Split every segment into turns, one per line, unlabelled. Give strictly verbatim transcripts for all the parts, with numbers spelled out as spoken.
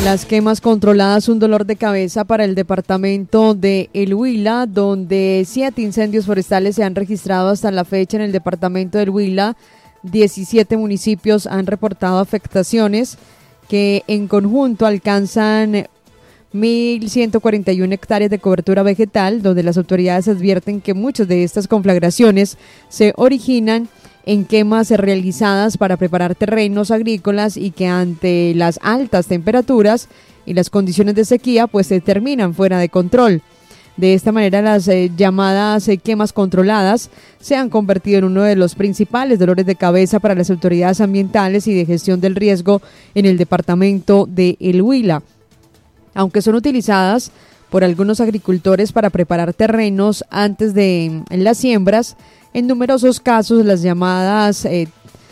Las quemas controladas, un dolor de cabeza para el departamento de El Huila, donde siete incendios forestales se han registrado hasta la fecha en el departamento del Huila. diecisiete municipios han reportado afectaciones que en conjunto alcanzan mil ciento cuarenta y una hectáreas de cobertura vegetal, donde las autoridades advierten que muchas de estas conflagraciones se originan en quemas realizadas para preparar terrenos agrícolas y que ante las altas temperaturas y las condiciones de sequía pues se terminan fuera de control. De esta manera las eh, llamadas eh, quemas controladas se han convertido en uno de los principales dolores de cabeza para las autoridades ambientales y de gestión del riesgo en el departamento de El Huila. Aunque son utilizadas por algunos agricultores para preparar terrenos antes de en las siembras, en numerosos casos las llamadas eh,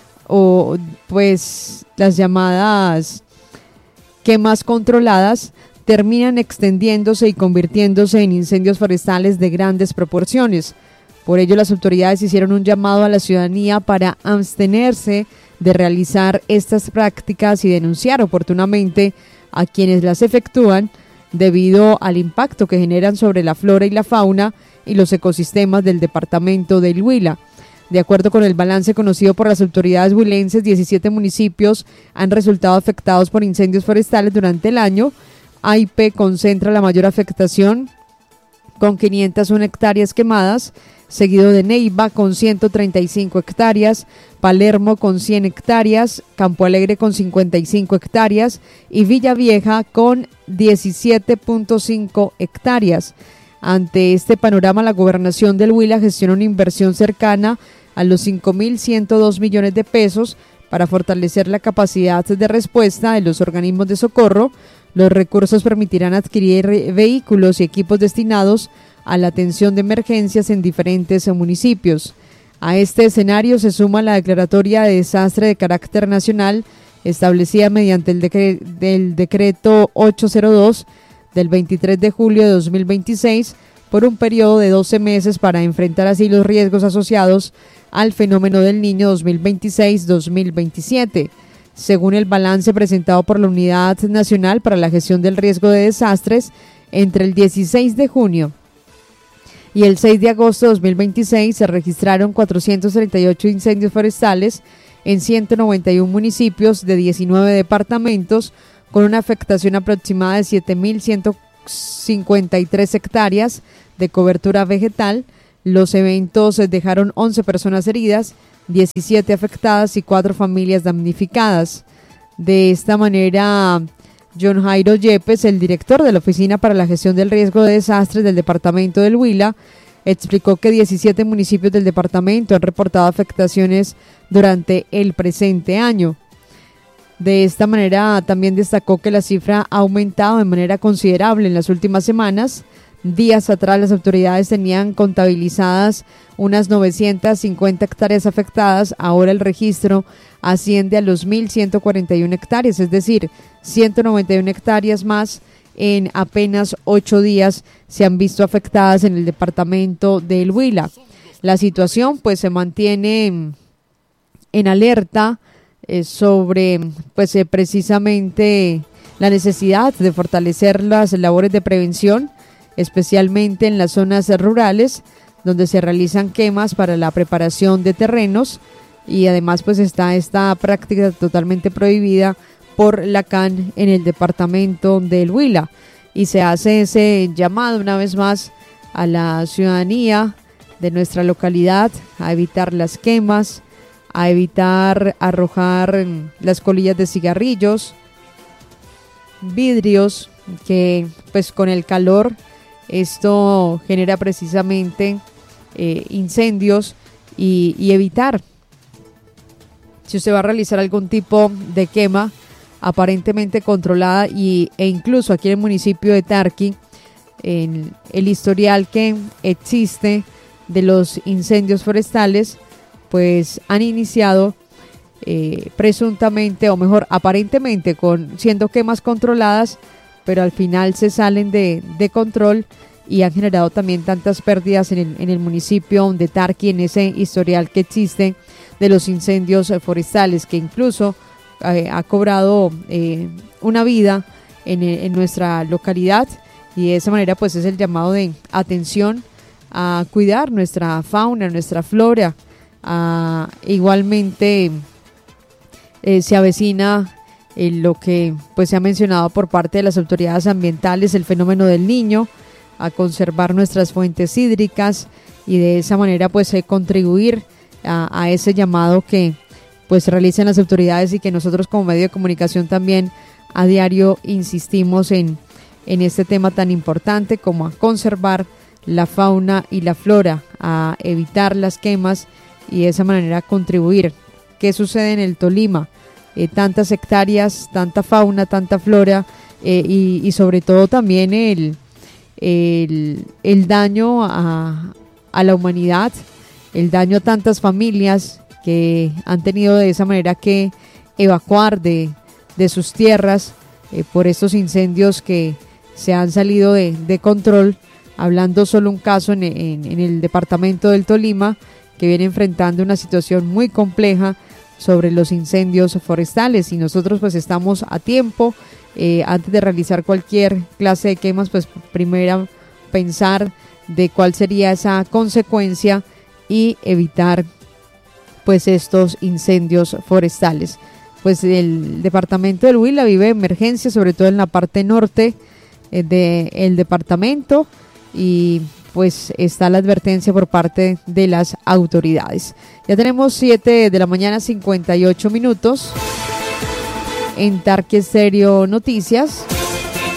o pues las llamadas quemas controladas terminan extendiéndose y convirtiéndose en incendios forestales de grandes proporciones. Por ello, las autoridades hicieron un llamado a la ciudadanía para abstenerse de realizar estas prácticas y denunciar oportunamente a quienes las efectúan debido al impacto que generan sobre la flora y la fauna y los ecosistemas del departamento del Huila. De acuerdo con el balance conocido por las autoridades huilenses, diecisiete municipios han resultado afectados por incendios forestales durante el año. Aipe concentra la mayor afectación con quinientas una hectáreas quemadas, seguido de Neiva con ciento treinta y cinco hectáreas, Palermo con cien hectáreas, Campo Alegre con cincuenta y cinco hectáreas y Villavieja con diecisiete punto cinco hectáreas. Ante este panorama, la gobernación del Huila gestiona una inversión cercana a los cinco mil ciento dos millones de pesos para fortalecer la capacidad de respuesta de los organismos de socorro. Los recursos permitirán adquirir vehículos y equipos destinados a la atención de emergencias en diferentes municipios. A este escenario se suma la declaratoria de desastre de carácter nacional establecida mediante el, decre- del decreto ochocientos dos del veintitrés de julio de dos mil veintiséis por un periodo de doce meses para enfrentar así los riesgos asociados al fenómeno del Niño dos mil veintiséis dos mil veintisiete. Según el balance presentado por la Unidad Nacional para la Gestión del Riesgo de Desastres, entre el dieciséis de junio y el seis de agosto de dos mil veintiséis se registraron cuatrocientos treinta y ocho incendios forestales en ciento noventa y uno municipios de diecinueve departamentos, con una afectación aproximada de siete mil ciento cincuenta y tres hectáreas de cobertura vegetal. Los eventos dejaron once personas heridas, diecisiete afectadas y cuatro familias damnificadas. De esta manera, John Jairo Yepes, el director de la Oficina para la Gestión del Riesgo de Desastres del departamento del Huila, explicó que diecisiete municipios del departamento han reportado afectaciones durante el presente año. De esta manera, también destacó que la cifra ha aumentado de manera considerable en las últimas semanas. Días atrás, las autoridades tenían contabilizadas unas novecientas cincuenta hectáreas afectadas. Ahora el registro asciende a los mil ciento cuarenta y una hectáreas, es decir, ciento noventa y una hectáreas más en apenas ocho días se han visto afectadas en el departamento del Huila. La situación pues se mantiene en alerta eh, sobre pues eh, precisamente la necesidad de fortalecer las labores de prevención, especialmente en las zonas rurales donde se realizan quemas para la preparación de terrenos, y además pues está esta práctica totalmente prohibida por la C A N en el departamento del Huila, y se hace ese llamado una vez más a la ciudadanía de nuestra localidad a evitar las quemas, a evitar arrojar las colillas de cigarrillos, vidrios, que pues con el calor esto genera precisamente eh, incendios, y, y evitar, si usted va a realizar algún tipo de quema aparentemente controlada, y, e incluso aquí en el municipio de Tarqui, en el historial que existe de los incendios forestales, pues han iniciado eh, presuntamente, o mejor, aparentemente, con siendo quemas controladas, pero al final se salen de, de control y han generado también tantas pérdidas en el, en el municipio de Tarqui, en ese historial que existe de los incendios forestales, que incluso eh, ha cobrado eh, una vida en, en nuestra localidad, y de esa manera pues es el llamado de atención a cuidar nuestra fauna, nuestra flora. A, igualmente eh, se avecina eh, lo que pues se ha mencionado por parte de las autoridades ambientales, el fenómeno del Niño, a conservar nuestras fuentes hídricas y de esa manera pues eh, contribuir a, a ese llamado que pues realizan las autoridades y que nosotros como medio de comunicación también a diario insistimos en, en este tema tan importante como a conservar la fauna y la flora, a evitar las quemas y de esa manera contribuir. ¿Qué sucede en el Tolima? Eh, tantas hectáreas, tanta fauna, tanta flora eh, y, y sobre todo también el, el, el daño a, a la humanidad, el daño a tantas familias que han tenido de esa manera que evacuar de, de sus tierras eh, por estos incendios que se han salido de, de control. Hablando solo un caso en, en, en el departamento del Tolima, que viene enfrentando una situación muy compleja sobre los incendios forestales, y nosotros pues estamos a tiempo, eh, antes de realizar cualquier clase de quemas, pues primero pensar de cuál sería esa consecuencia y evitar pues estos incendios forestales. Pues el departamento del Huila vive emergencia, sobre todo en la parte norte eh, del departamento, y pues está la advertencia por parte de las autoridades. Ya tenemos siete de la mañana, cincuenta y ocho minutos en Tarque Estéreo Noticias.